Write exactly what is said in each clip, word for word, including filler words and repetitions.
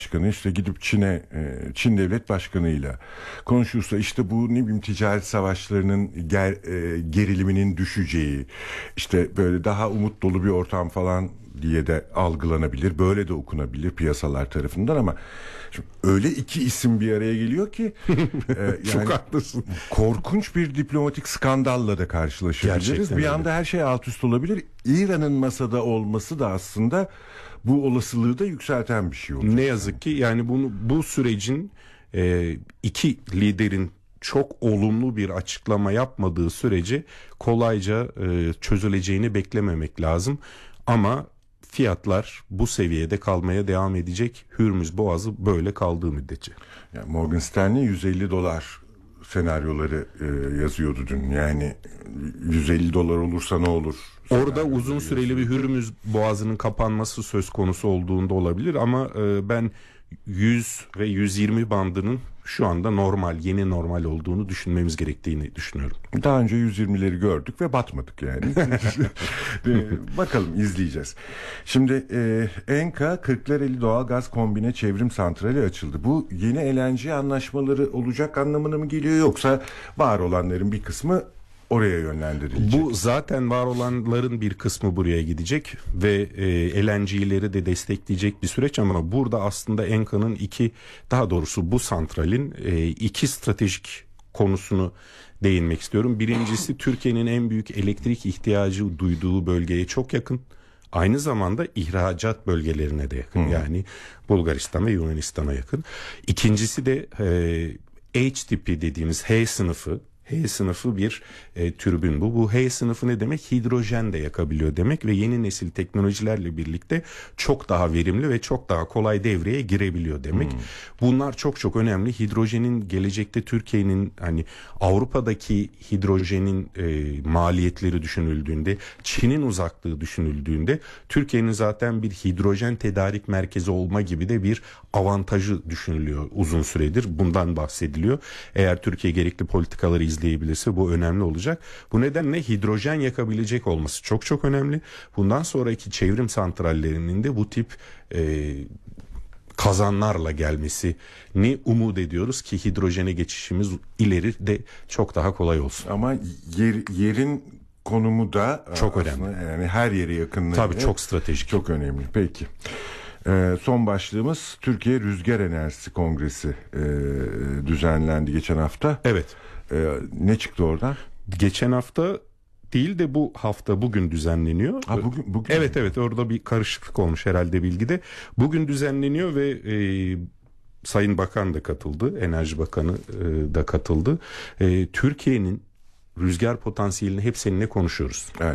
Başkanı işte gidip Çin'e, Çin devlet başkanıyla konuşursa işte bu ne bileyim ticaret savaşlarının ger, geriliminin düşeceği, işte böyle daha umut dolu bir ortam falan diye de algılanabilir. Böyle de okunabilir piyasalar tarafından ama şimdi öyle iki isim bir araya geliyor ki e, yani çok haklısın. Korkunç bir diplomatik skandalla da karşılaşabiliriz. Gerçekten bir öyle. anda her şey alt üst olabilir. İran'ın masada olması da aslında bu olasılığı da yükselten bir şey olacak. Ne yazık ki yani bunu bu sürecin e, iki liderin çok olumlu bir açıklama yapmadığı sürece kolayca e, çözüleceğini beklememek lazım. Ama fiyatlar bu seviyede kalmaya devam edecek. Hürmüz Boğazı böyle kaldığı müddetçe. Yani Morgan Stanley yüz elli dolar senaryoları e, yazıyordu dün. Yani yüz elli dolar olursa ne olur? Orada uzun süreli bir Hürmüz Boğazı'nın kapanması söz konusu olduğunda olabilir ama e, ben yüz ve yüz yirmi bandının şu anda normal, yeni normal olduğunu düşünmemiz gerektiğini düşünüyorum. Daha önce yüz yirmileri gördük ve batmadık yani. Bakalım, izleyeceğiz. Şimdi e, Enka Kırklareli Doğalgaz Kombine Çevrim Santrali açıldı. Bu yeni L N G anlaşmaları olacak anlamına mı geliyor, yoksa var olanların bir kısmı oraya yönlendirilecek? Bu zaten var olanların bir kısmı buraya gidecek ve e, L N G'leri de destekleyecek bir süreç ama burada aslında Enka'nın iki, daha doğrusu bu santralin e, iki stratejik konusunu değinmek istiyorum. Birincisi, Türkiye'nin en büyük elektrik ihtiyacı duyduğu bölgeye çok yakın. Aynı zamanda ihracat bölgelerine de yakın. Hmm. Yani Bulgaristan ve Yunanistan'a yakın. İkincisi de e, H tipi dediğimiz H sınıfı. H sınıfı bir e, türbin bu. Bu H sınıfı ne demek? Hidrojen de yakabiliyor demek ve yeni nesil teknolojilerle birlikte çok daha verimli ve çok daha kolay devreye girebiliyor demek. Hmm. Bunlar çok çok önemli. Hidrojenin gelecekte Türkiye'nin, hani Avrupa'daki hidrojenin e, maliyetleri düşünüldüğünde, Çin'in uzaklığı düşünüldüğünde Türkiye'nin zaten bir hidrojen tedarik merkezi olma gibi de bir avantajı düşünülüyor uzun süredir. Bundan bahsediliyor. Eğer Türkiye gerekli politikaları izleyebilirse bu önemli olacak. Bu nedenle hidrojen yakabilecek olması çok çok önemli. Bundan sonraki çevrim santrallerinin de bu tip e, kazanlarla gelmesini umut ediyoruz ki hidrojene geçişimiz ileri de çok daha kolay olsun. Ama yer, yerin konumu da çok önemli. Yani her yere yakınlığı. Tabii çok stratejik. Çok önemli. Peki. Ee, son başlığımız Türkiye Rüzgar Enerjisi Kongresi e, düzenlendi geçen hafta. Evet. Ee, ne çıktı oradan? Geçen hafta değil de bu hafta, bugün düzenleniyor. Ha, bugün, bugün evet mi? Evet, orada bir karışıklık olmuş herhalde bilgide. Bugün düzenleniyor ve e, Sayın Bakan da katıldı. Enerji Bakanı e, da katıldı. E, Türkiye'nin rüzgar potansiyelini hep seninle konuşuyoruz. Evet.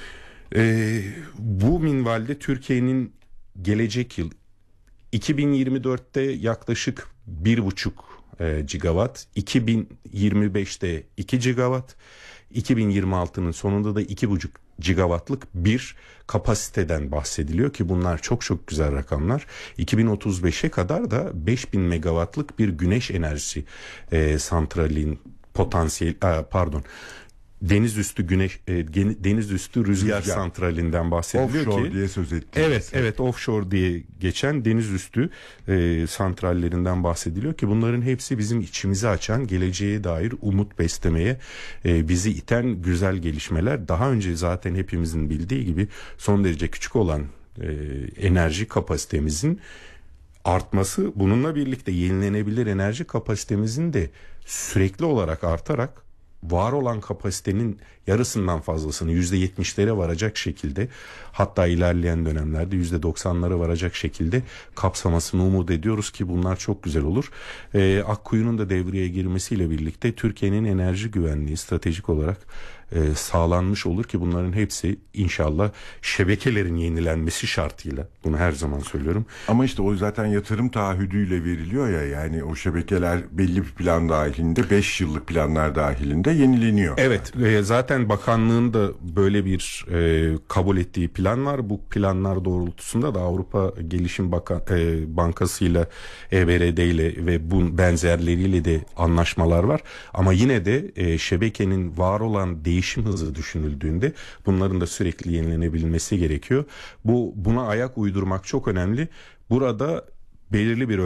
E, bu minvalde Türkiye'nin gelecek yıl iki bin yirmi dörtte yaklaşık bir buçuk e, gigawatt, iki bin yirmi beşte iki gigawatt, iki bin yirmi altının sonunda da iki buçuk gigawattlık bir kapasiteden bahsediliyor ki bunlar çok çok güzel rakamlar. iki bin otuz beşe kadar da beş bin megawattlık bir güneş enerjisi e, santralin potansiyel e, pardon deniz üstü güneş e, deniz üstü rüzgar, rüzgar santralinden bahsediliyor offshore ki diye söz ettiğimiz. Evet evet offshore diye geçen deniz üstü e, santrallerinden bahsediliyor ki bunların hepsi bizim içimizi açan, geleceğe dair umut beslemeye e, bizi iten güzel gelişmeler. Daha önce zaten hepimizin bildiği gibi son derece küçük olan e, enerji kapasitemizin artması, bununla birlikte yenilenebilir enerji kapasitemizin de sürekli olarak artarak var olan kapasitenin yarısından fazlasını yüzde yetmişlere varacak şekilde, hatta ilerleyen dönemlerde yüzde doksanlara varacak şekilde kapsamasını umut ediyoruz ki bunlar çok güzel olur. Ee, Akkuyu'nun da devreye girmesiyle birlikte Türkiye'nin enerji güvenliği stratejik olarak e, sağlanmış olur ki bunların hepsi inşallah şebekelerin yenilenmesi şartıyla, bunu her zaman söylüyorum. Ama işte o zaten yatırım taahhüdüyle veriliyor ya, yani o şebekeler belli bir plan dahilinde, beş yıllık planlar dahilinde yenileniyor. Evet, e, zaten bakanlığın da böyle bir e, kabul ettiği plan var. Bu planlar doğrultusunda da Avrupa Gelişim Bakan, e, Bankası ile E B R D ile ve bu benzerleriyle de anlaşmalar var. Ama yine de e, şebekenin var olan değişim hızı düşünüldüğünde bunların da sürekli yenilenebilmesi gerekiyor. Bu buna ayak uydurmak çok önemli. Burada belirli bir